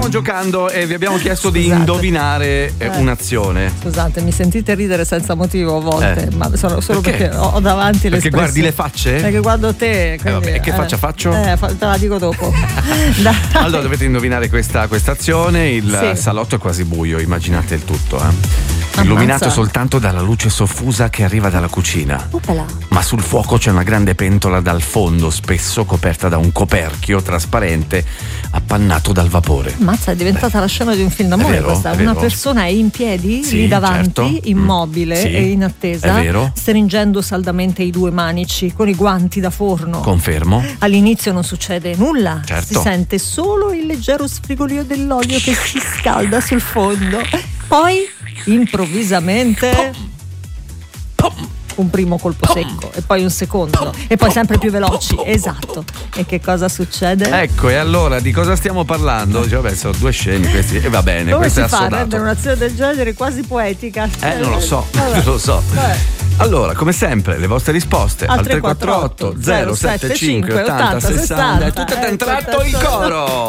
Stiamo giocando e vi abbiamo chiesto di indovinare un'azione. Scusate, mi sentite ridere senza motivo a volte, ma solo perché ho davanti le Perché guardi le facce? Perché guardo te. Quindi, e che faccia faccio? Te la dico dopo. Allora dovete indovinare questa azione. Il salotto è quasi buio, immaginate il tutto, illuminato soltanto dalla luce soffusa che arriva dalla cucina. Opala. Ma sul fuoco c'è una grande pentola dal fondo, spesso coperta da un coperchio trasparente appannato dal vapore. Mazza, è diventata la scena di un film d'amore questa. Una persona è in piedi lì davanti, immobile e in attesa, stringendo saldamente i due manici con i guanti da forno. Confermo. All'inizio non succede nulla, certo. Si sente solo il leggero sfrigolio dell'olio che si scalda sul fondo. Poi improvvisamente un primo colpo secco e poi un secondo e poi sempre più veloci. Esatto. E che cosa succede? Ecco, e allora di cosa stiamo parlando? Vabbè, sono due scemi questi e va bene. Come questo si è fa a assodato. rendere un'azione del genere quasi poetica? Non lo so, non lo so. Allora, come sempre, le vostre risposte al 348 075 80 60 è tutto entrato in coro.